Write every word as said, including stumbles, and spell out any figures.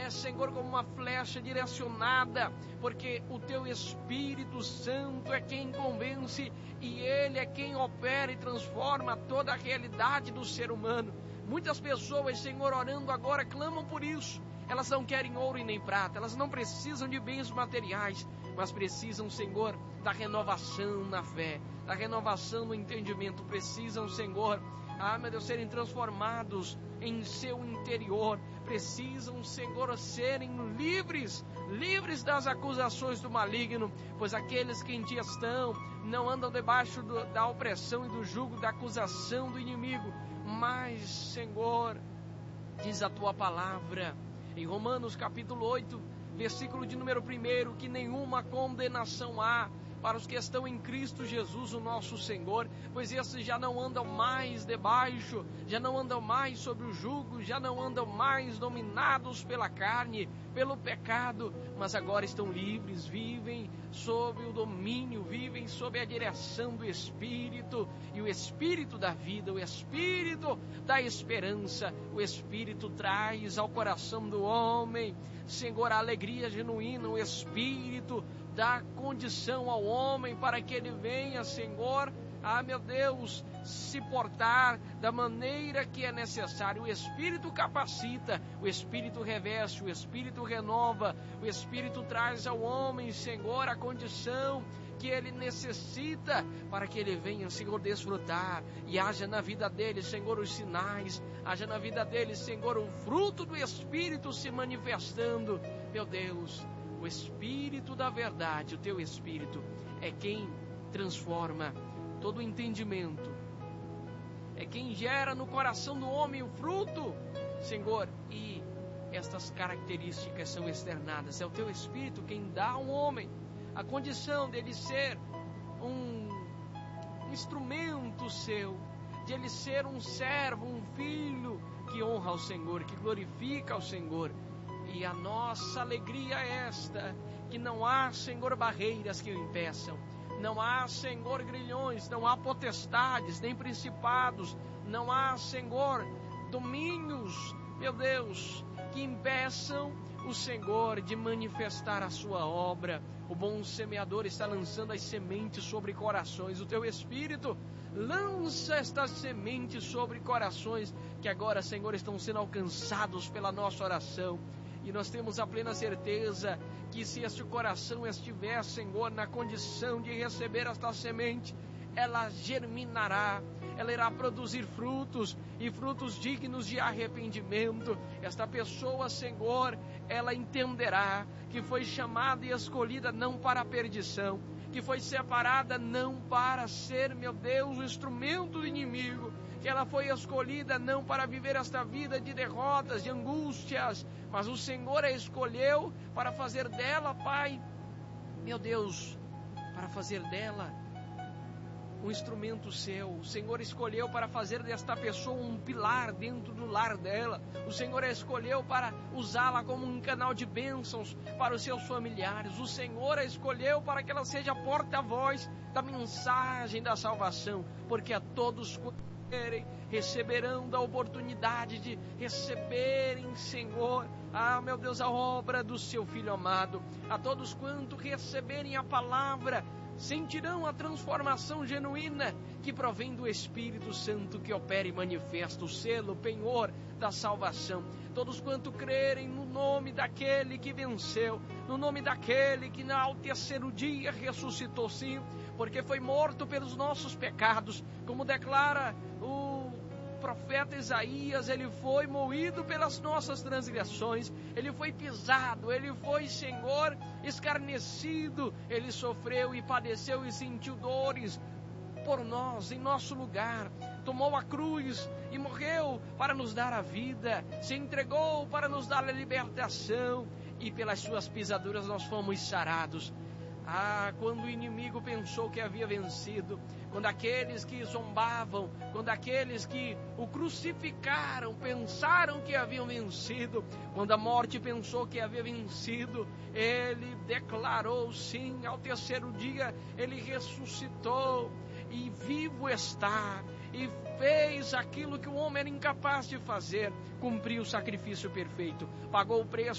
é, Senhor, como uma flecha direcionada, porque o Teu Espírito Santo é quem convence e Ele é quem opera e transforma toda a realidade do ser humano. Muitas pessoas, Senhor, orando agora, clamam por isso. Elas não querem ouro e nem prata, elas não precisam de bens materiais, mas precisam, Senhor, da renovação na fé, da renovação no entendimento. Precisam, Senhor, ah, meu Deus, serem transformados em seu interior. Precisam, Senhor, serem livres, livres das acusações do maligno, pois aqueles que em Ti estão não andam debaixo do, da opressão e do jugo da acusação do inimigo, mas, Senhor, diz a Tua palavra em Romanos capítulo oito, versículo de número um, que nenhuma condenação há para os que estão em Cristo Jesus, o nosso Senhor, pois esses já não andam mais debaixo, já não andam mais sobre o jugo, já não andam mais dominados pela carne, pelo pecado, mas agora estão livres, vivem sob o domínio, vivem sob a direção do Espírito, e o Espírito da vida, o Espírito da esperança, o Espírito traz ao coração do homem, Senhor, a alegria genuína, o Espírito dá condição ao homem para que ele venha, Senhor, ah, meu Deus, se portar da maneira que é necessário. O Espírito capacita, o Espírito reveste, o Espírito renova, o Espírito traz ao homem, Senhor, a condição que ele necessita para que ele venha, Senhor, desfrutar e haja na vida dele, Senhor, os sinais, haja na vida dele, Senhor, o fruto do Espírito se manifestando. Meu Deus, o Espírito da verdade, o Teu Espírito, é quem transforma todo o entendimento, é quem gera no coração do homem o fruto, Senhor, e estas características são externadas. É o Teu Espírito quem dá ao homem a condição dele ser um instrumento Seu, de ele ser um servo, um filho que honra ao Senhor, que glorifica ao Senhor. E a nossa alegria é esta, que não há, Senhor, barreiras que o impeçam, não há, Senhor, grilhões, não há potestades, nem principados, não há, Senhor, domínios, meu Deus, que impeçam o Senhor de manifestar a sua obra. O bom semeador está lançando as sementes sobre corações. O Teu Espírito lança estas sementes sobre corações que agora, Senhor, estão sendo alcançados pela nossa oração. E nós temos a plena certeza que se este coração estiver, Senhor, na condição de receber esta semente, ela germinará, ela irá produzir frutos, e frutos dignos de arrependimento. Esta pessoa, Senhor, ela entenderá que foi chamada e escolhida não para a perdição, que foi separada não para ser, meu Deus, o instrumento do inimigo, que ela foi escolhida não para viver esta vida de derrotas, de angústias, mas o Senhor a escolheu para fazer dela, Pai, meu Deus, para fazer dela um instrumento Seu. O Senhor escolheu para fazer desta pessoa um pilar dentro do lar dela. O Senhor a escolheu para usá-la como um canal de bênçãos para os seus familiares. O Senhor a escolheu para que ela seja porta-voz da mensagem da salvação, porque a todos receberão da oportunidade de receberem, Senhor, ah, meu Deus, a obra do Seu Filho amado. A todos quanto receberem a palavra, sentirão a transformação genuína que provém do Espírito Santo, que opera e manifesta o selo, o penhor da salvação. Todos quanto crerem no nome daquele que venceu, no nome daquele que ao terceiro dia ressuscitou, sim, porque foi morto pelos nossos pecados, como declara o profeta Isaías, ele foi moído pelas nossas transgressões, ele foi pisado, ele foi, Senhor, escarnecido, ele sofreu e padeceu e sentiu dores por nós, em nosso lugar, tomou a cruz e morreu para nos dar a vida, se entregou para nos dar a libertação, e pelas suas pisaduras nós fomos sarados. Ah, quando o inimigo pensou que havia vencido, quando aqueles que zombavam, quando aqueles que o crucificaram pensaram que haviam vencido, quando a morte pensou que havia vencido, ele declarou sim, ao terceiro dia ele ressuscitou e vivo está, e fez aquilo que o homem era incapaz de fazer, cumpriu o sacrifício perfeito, pagou o preço